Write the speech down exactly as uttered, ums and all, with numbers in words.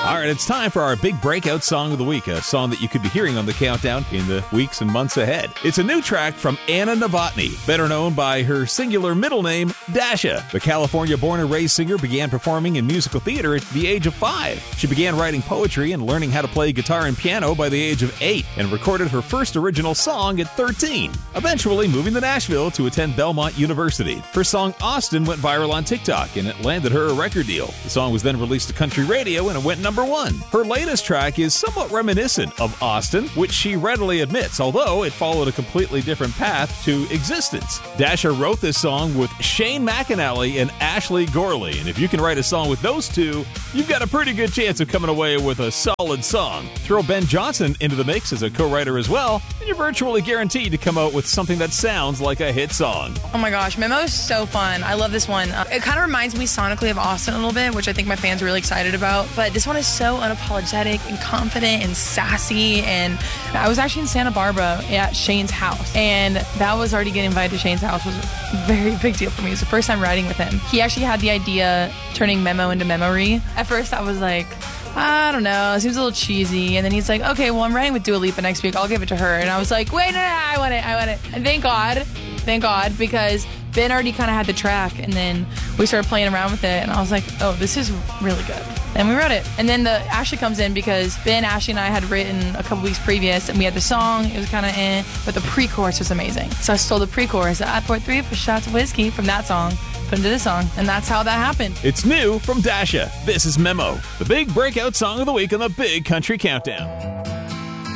All right, it's time for our big breakout song of the week, a song that you could be hearing on the countdown in the weeks and months ahead. It's a new track from Anna Novotny, better known by her singular middle name, Dasha. The California-born and raised singer began performing in musical theater at the age of five. She began writing poetry and learning how to play guitar and piano by the age of eight, and recorded her first original song at thirteen, eventually moving to Nashville to attend Belmont University. Her song Austin went viral on TikTok, and it landed her a record deal. The song was then released to country radio, and it went number one. Her latest track is somewhat reminiscent of Austin, which she readily admits, although it followed a completely different path to existence. Dasha wrote this song with Shane McAnally and Ashley Gorley, and if you can write a song with those two, you've got a pretty good chance of coming away with a solid song. Throw Ben Johnson into the mix as a co-writer as well, and you're virtually guaranteed to come out with something that sounds like a hit song. Oh my gosh, Memo is so fun. I love this one. Uh, it kind of reminds me sonically of Austin a little bit, which I think my fans are really excited about, but this one is so unapologetic and confident and sassy. And I was actually in Santa Barbara at Shane's house, and that was already getting invited to Shane's house was a very big deal for me. It was the first time writing with him. He actually had the idea turning Memo into Memory. At first I was like, I don't know, it seems a little cheesy. And then he's like, okay, well, I'm writing with Dua Lipa next week, I'll give it to her. And I was like, wait, no, no, I want it, I want it. And thank God, thank God, because Ben already kind of had the track, and then we started playing around with it, and I was like, oh, this is really good. And we wrote it. And then the Ashley comes in because Ben, Ashley, and I had written a couple weeks previous, and we had the song. It was kind of eh, but the pre-chorus was amazing. So I stole the pre-chorus. I poured three for shots of whiskey from that song, put into this song, and that's how that happened. It's new from Dasha. This is Memo, the big breakout song of the week on the Big Country Countdown.